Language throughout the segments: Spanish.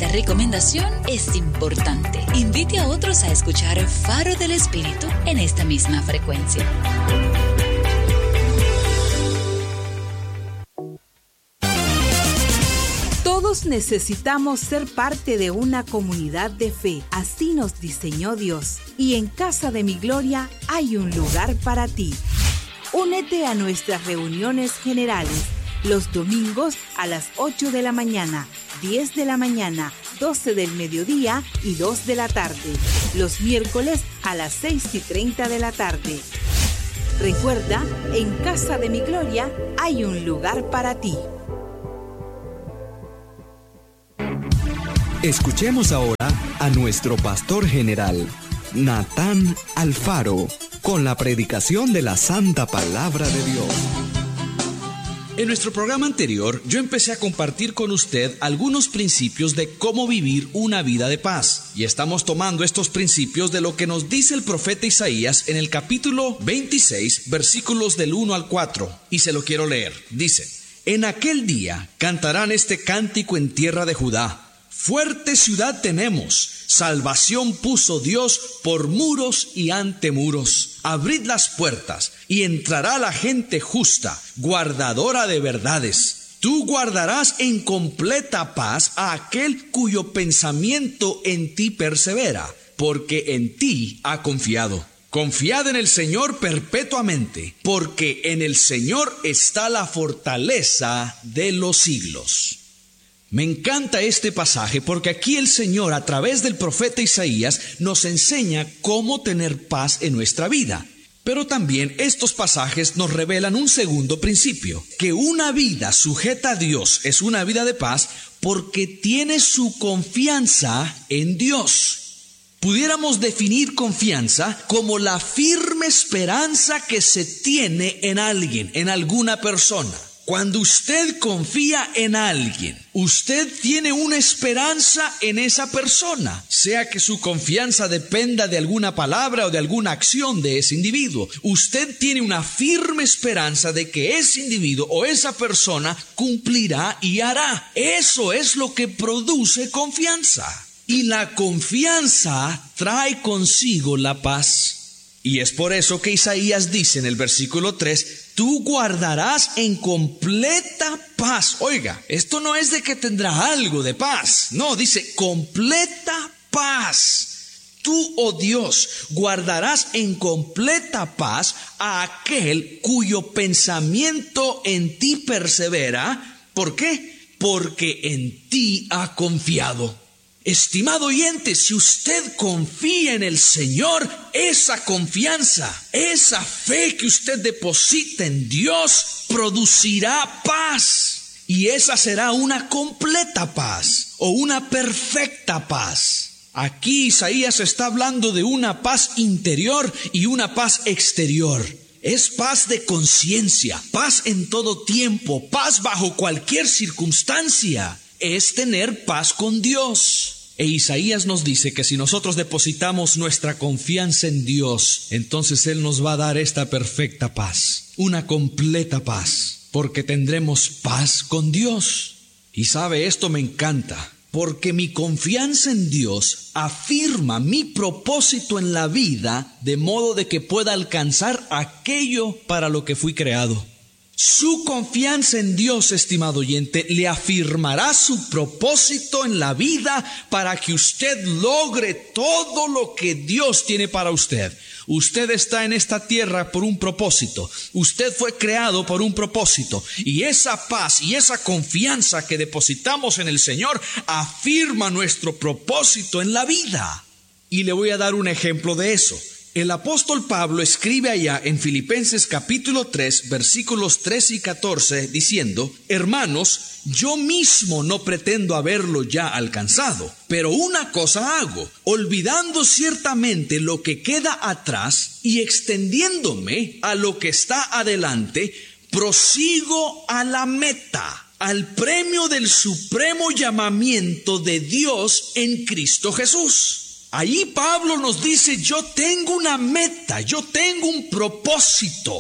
Esta recomendación es importante. Invite a otros a escuchar Faro del Espíritu en esta misma frecuencia. Todos necesitamos ser parte de una comunidad de fe. Así nos diseñó Dios. Y en Casa de Mi Gloria hay un lugar para ti. Únete a nuestras reuniones generales los domingos a las 8 de la mañana, 10 de la mañana, 12 del mediodía y 2 de la tarde. Los miércoles a las 6:30 de la tarde. Recuerda, en Casa de Mi Gloria hay un lugar para ti. Escuchemos ahora a nuestro pastor general, Natán Alfaro, con la predicación de la Santa Palabra de Dios. En nuestro programa anterior, yo empecé a compartir con usted algunos principios de cómo vivir una vida de paz. Y estamos tomando estos principios de lo que nos dice el profeta Isaías en el capítulo 26, versículos del 1 al 4. Y se lo quiero leer. Dice: En aquel día cantarán este cántico en tierra de Judá. Fuerte ciudad tenemos, salvación puso Dios por muros y ante muros. Abrid las puertas, y entrará la gente justa, guardadora de verdades. Tú guardarás en completa paz a aquel cuyo pensamiento en ti persevera, porque en ti ha confiado. Confiad en el Señor perpetuamente, porque en el Señor está la fortaleza de los siglos. Me encanta este pasaje porque aquí el Señor, a través del profeta Isaías, nos enseña cómo tener paz en nuestra vida. Pero también estos pasajes nos revelan un segundo principio, que una vida sujeta a Dios es una vida de paz porque tiene su confianza en Dios. Pudiéramos definir confianza como la firme esperanza que se tiene en alguien, en alguna persona. Cuando usted confía en alguien, usted tiene una esperanza en esa persona, sea que su confianza dependa de alguna palabra o de alguna acción de ese individuo. Usted tiene una firme esperanza de que ese individuo o esa persona cumplirá y hará. Eso es lo que produce confianza. Y la confianza trae consigo la paz. Y es por eso que Isaías dice en el versículo 3, tú guardarás en completa paz. Oiga, esto no es de que tendrá algo de paz. No, dice completa paz. Tú, oh Dios, guardarás en completa paz a aquel cuyo pensamiento en ti persevera. ¿Por qué? Porque en ti ha confiado. Estimado oyente, si usted confía en el Señor, esa confianza, esa fe que usted deposita en Dios, producirá paz. Y esa será una completa paz o una perfecta paz. Aquí Isaías está hablando de una paz interior y una paz exterior. Es paz de conciencia, paz en todo tiempo, paz bajo cualquier circunstancia. Es tener paz con Dios. E Isaías nos dice que si nosotros depositamos nuestra confianza en Dios, entonces Él nos va a dar esta perfecta paz, una completa paz, porque tendremos paz con Dios. Y sabe, esto me encanta, porque mi confianza en Dios afirma mi propósito en la vida, de modo de que pueda alcanzar aquello para lo que fui creado. Su confianza en Dios, estimado oyente, le afirmará su propósito en la vida para que usted logre todo lo que Dios tiene para usted. Usted está en esta tierra por un propósito. Usted fue creado por un propósito. Y esa paz y esa confianza que depositamos en el Señor afirma nuestro propósito en la vida. Y le voy a dar un ejemplo de eso. El apóstol Pablo escribe allá en Filipenses capítulo 3, versículos 13 y 14, diciendo: Hermanos, yo mismo no pretendo haberlo ya alcanzado, pero una cosa hago, olvidando ciertamente lo que queda atrás y extendiéndome a lo que está adelante, prosigo a la meta, al premio del supremo llamamiento de Dios en Cristo Jesús. Allí Pablo nos dice, yo tengo una meta, yo tengo un propósito.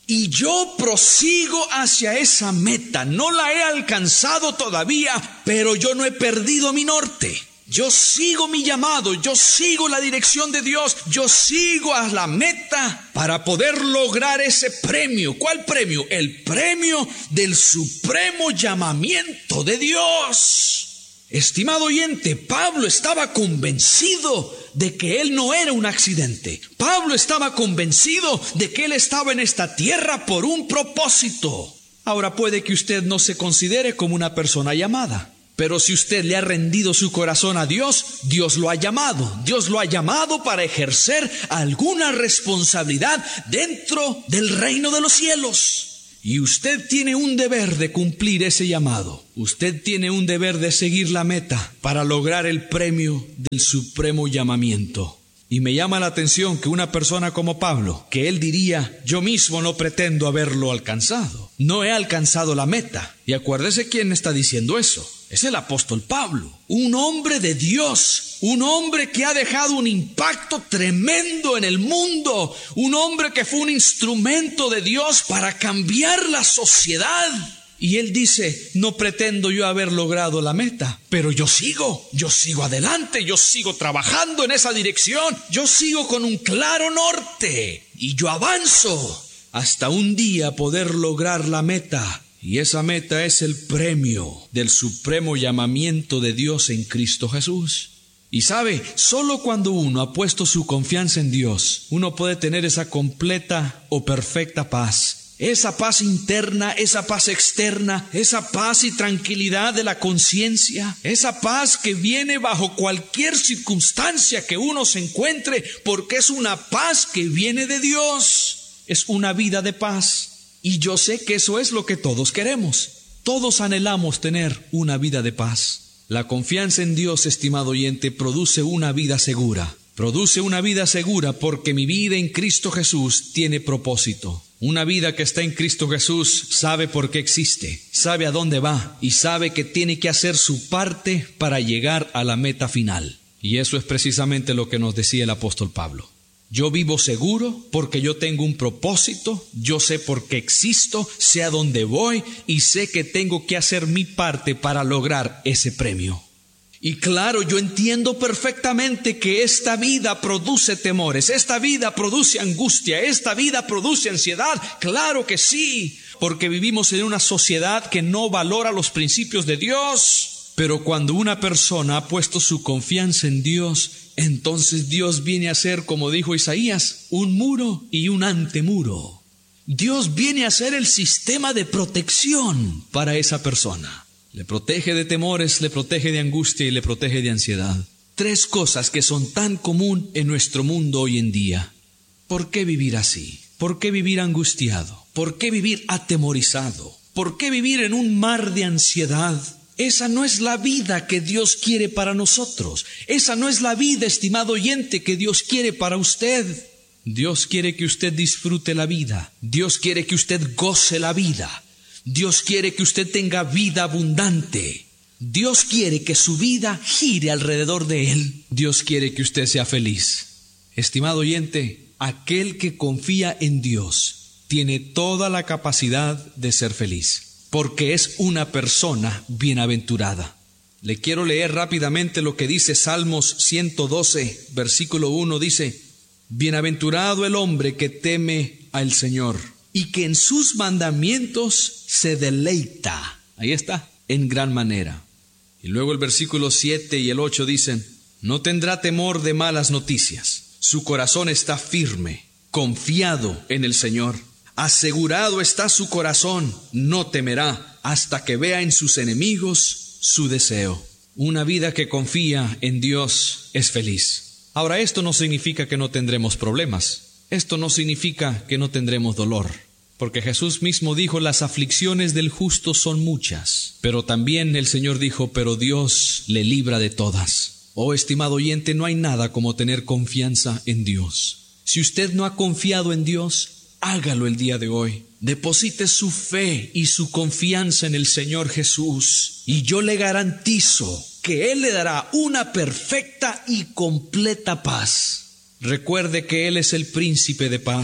Y yo prosigo hacia esa meta. No la he alcanzado todavía, pero yo no he perdido mi norte. Yo sigo mi llamado, yo sigo la dirección de Dios, yo sigo a la meta para poder lograr ese premio. ¿Cuál premio? El premio del supremo llamamiento de Dios. Estimado oyente, Pablo estaba convencido de que él no era un accidente. Pablo estaba convencido de que él estaba en esta tierra por un propósito. Ahora puede que usted no se considere como una persona llamada, pero si usted le ha rendido su corazón a Dios, Dios lo ha llamado. Dios lo ha llamado para ejercer alguna responsabilidad dentro del reino de los cielos. Y usted tiene un deber de cumplir ese llamado. Usted tiene un deber de seguir la meta para lograr el premio del supremo llamamiento. Y me llama la atención que una persona como Pablo, que él diría, yo mismo no pretendo haberlo alcanzado. No he alcanzado la meta. Y acuérdese quién está diciendo eso. Es el apóstol Pablo, un hombre de Dios, un hombre que ha dejado un impacto tremendo en el mundo, un hombre que fue un instrumento de Dios para cambiar la sociedad. Y él dice, no pretendo yo haber logrado la meta, pero yo sigo adelante, yo sigo trabajando en esa dirección, yo sigo con un claro norte y yo avanzo hasta un día poder lograr la meta. Y esa meta es el premio del supremo llamamiento de Dios en Cristo Jesús. Y sabe, solo cuando uno ha puesto su confianza en Dios, uno puede tener esa completa o perfecta paz. Esa paz interna, esa paz externa, esa paz y tranquilidad de la conciencia, esa paz que viene bajo cualquier circunstancia que uno se encuentre, porque es una paz que viene de Dios. Es una vida de paz. Y yo sé que eso es lo que todos queremos. Todos anhelamos tener una vida de paz. La confianza en Dios, estimado oyente, produce una vida segura. Produce una vida segura porque mi vida en Cristo Jesús tiene propósito. Una vida que está en Cristo Jesús sabe por qué existe, sabe a dónde va y sabe que tiene que hacer su parte para llegar a la meta final. Y eso es precisamente lo que nos decía el apóstol Pablo. Yo vivo seguro porque yo tengo un propósito, yo sé por qué existo, sé a dónde voy y sé que tengo que hacer mi parte para lograr ese premio. Y claro, yo entiendo perfectamente que esta vida produce temores, esta vida produce angustia, esta vida produce ansiedad. Claro que sí, porque vivimos en una sociedad que no valora los principios de Dios. Pero cuando una persona ha puesto su confianza en Dios, entonces Dios viene a ser, como dijo Isaías, un muro y un antemuro. Dios viene a ser el sistema de protección para esa persona. Le protege de temores, le protege de angustia y le protege de ansiedad. 3 cosas que son tan común en nuestro mundo hoy en día. ¿Por qué vivir así? ¿Por qué vivir angustiado? ¿Por qué vivir atemorizado? ¿Por qué vivir en un mar de ansiedad? Esa no es la vida que Dios quiere para nosotros. Esa no es la vida, estimado oyente, que Dios quiere para usted. Dios quiere que usted disfrute la vida. Dios quiere que usted goce la vida. Dios quiere que usted tenga vida abundante. Dios quiere que su vida gire alrededor de Él. Dios quiere que usted sea feliz. Estimado oyente, aquel que confía en Dios tiene toda la capacidad de ser feliz, porque es una persona bienaventurada. Le quiero leer rápidamente lo que dice Salmos 112, versículo 1, dice: Bienaventurado el hombre que teme al Señor y que en sus mandamientos se deleita. Ahí está, en gran manera. Y luego el versículo 7 y el 8 dicen: No tendrá temor de malas noticias. Su corazón está firme, confiado en el Señor. Asegurado está su corazón, no temerá hasta que vea en sus enemigos su deseo. Una vida que confía en Dios es feliz. Ahora, esto no significa que no tendremos problemas. Esto no significa que no tendremos dolor. Porque Jesús mismo dijo, las aflicciones del justo son muchas. Pero también el Señor dijo, pero Dios le libra de todas. Oh, estimado oyente, no hay nada como tener confianza en Dios. Si usted no ha confiado en Dios, hágalo el día de hoy. Deposite su fe y su confianza en el Señor Jesús. Y yo le garantizo que Él le dará una perfecta y completa paz. Recuerde que Él es el príncipe de paz.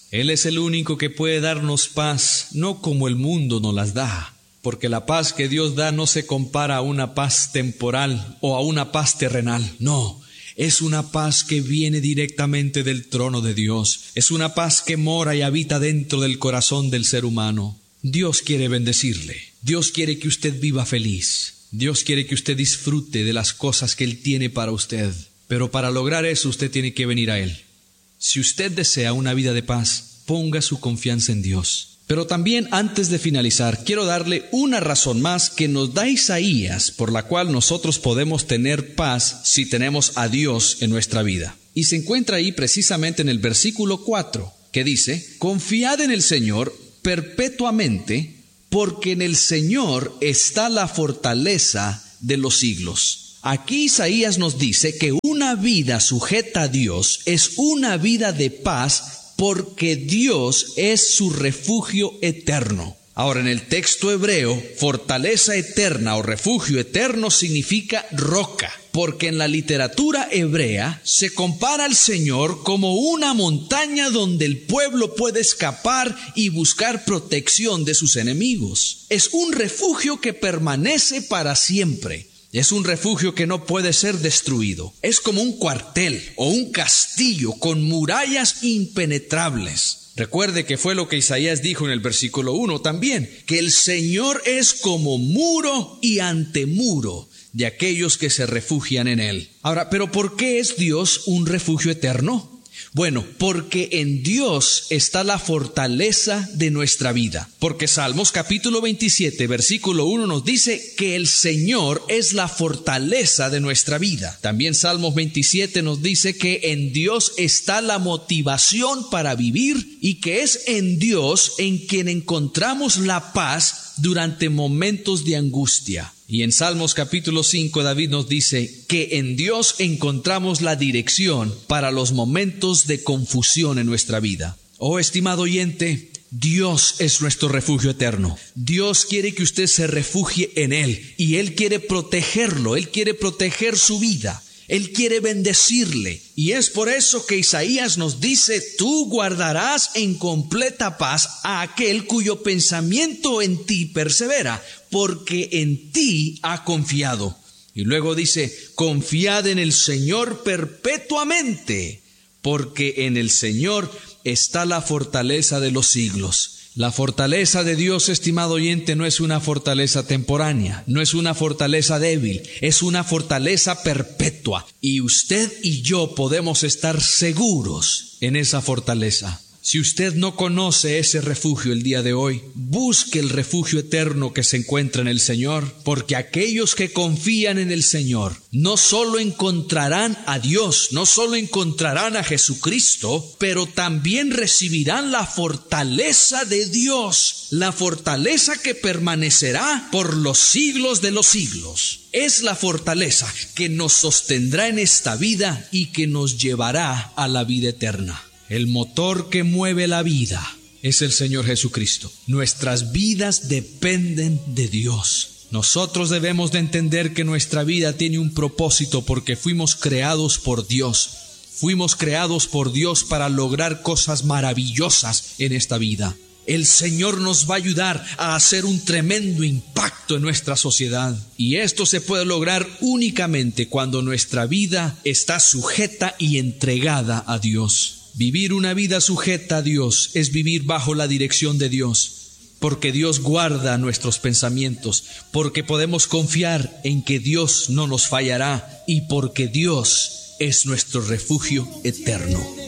Él es el único que puede darnos paz, no como el mundo nos las da. Porque la paz que Dios da no se compara a una paz temporal o a una paz terrenal. No, es una paz que viene directamente del trono de Dios. Es una paz que mora y habita dentro del corazón del ser humano. Dios quiere bendecirle. Dios quiere que usted viva feliz. Dios quiere que usted disfrute de las cosas que Él tiene para usted. Pero para lograr eso usted tiene que venir a Él. Si usted desea una vida de paz, ponga su confianza en Dios. Pero también, antes de finalizar, quiero darle una razón más que nos da Isaías, por la cual nosotros podemos tener paz si tenemos a Dios en nuestra vida. Y se encuentra ahí precisamente en el versículo 4, que dice: confiad en el Señor perpetuamente, porque en el Señor está la fortaleza de los siglos. Aquí Isaías nos dice que una vida sujeta a Dios es una vida de paz, porque Dios es su refugio eterno. Ahora, en el texto hebreo, fortaleza eterna o refugio eterno significa roca, porque en la literatura hebrea se compara al Señor como una montaña donde el pueblo puede escapar y buscar protección de sus enemigos. Es un refugio que permanece para siempre. Es un refugio que no puede ser destruido. Es como un cuartel o un castillo con murallas impenetrables. Recuerde que fue lo que Isaías dijo en el versículo 1 también, que el Señor es como muro y antemuro de aquellos que se refugian en Él. Ahora, ¿pero por qué es Dios un refugio eterno? Bueno, porque en Dios está la fortaleza de nuestra vida. Porque Salmos capítulo 27, versículo 1 nos dice que el Señor es la fortaleza de nuestra vida. También Salmos 27 nos dice que en Dios está la motivación para vivir y que es en Dios en quien encontramos la paz durante momentos de angustia. Y en Salmos capítulo 5 David nos dice que en Dios encontramos la dirección para los momentos de confusión en nuestra vida. Oh, estimado oyente, Dios es nuestro refugio eterno. Dios quiere que usted se refugie en Él y Él quiere protegerlo, Él quiere proteger su vida. Él quiere bendecirle, y es por eso que Isaías nos dice: tú guardarás en completa paz a aquel cuyo pensamiento en ti persevera, porque en ti ha confiado. Y luego dice: confiad en el Señor perpetuamente, porque en el Señor está la fortaleza de los siglos. La fortaleza de Dios, estimado oyente, no es una fortaleza temporánea, no es una fortaleza débil, es una fortaleza perpetua. Y usted y yo podemos estar seguros en esa fortaleza. Si usted no conoce ese refugio el día de hoy, busque el refugio eterno que se encuentra en el Señor, porque aquellos que confían en el Señor no solo encontrarán a Dios, no solo encontrarán a Jesucristo, pero también recibirán la fortaleza de Dios, la fortaleza que permanecerá por los siglos de los siglos. Es la fortaleza que nos sostendrá en esta vida y que nos llevará a la vida eterna. El motor que mueve la vida es el Señor Jesucristo. Nuestras vidas dependen de Dios. Nosotros debemos de entender que nuestra vida tiene un propósito porque fuimos creados por Dios. Fuimos creados por Dios para lograr cosas maravillosas en esta vida. El Señor nos va a ayudar a hacer un tremendo impacto en nuestra sociedad. Y esto se puede lograr únicamente cuando nuestra vida está sujeta y entregada a Dios. Vivir una vida sujeta a Dios es vivir bajo la dirección de Dios, porque Dios guarda nuestros pensamientos, porque podemos confiar en que Dios no nos fallará y porque Dios es nuestro refugio eterno.